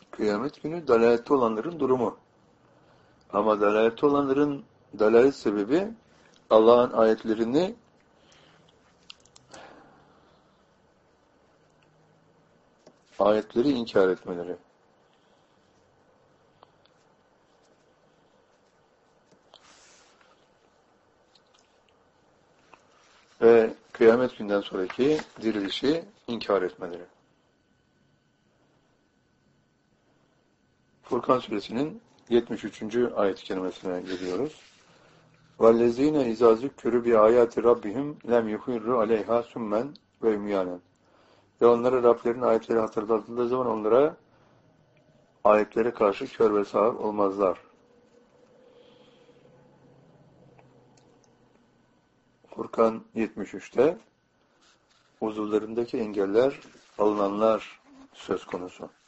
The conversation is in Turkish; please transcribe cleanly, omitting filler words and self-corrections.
Kıyamet günü dalalette olanların durumu. Ama dalalette olanların dalalet sebebi Allah'ın ayetleri inkar etmeleri. Ve kıyamet günden sonraki dirilişi inkar etmeleri. Furkan suresinin 73. ayet-i kerimesine geliyoruz. وَالَّذ۪ينَ اِذَا ذُكِّرُوا بِآيَاتِ رَبِّهِمْ لَمْ يُخِرُّوا عَلَيْهَا سُمَّنْ وَاُمْيَانًا. Ve onlara Rablerinin ayetleri hatırlatıldığı zaman onlara ayetlere karşı kör ve sağır olmazlar. Furkan 73'te uzuvlarındaki engeller alınanlar söz konusu.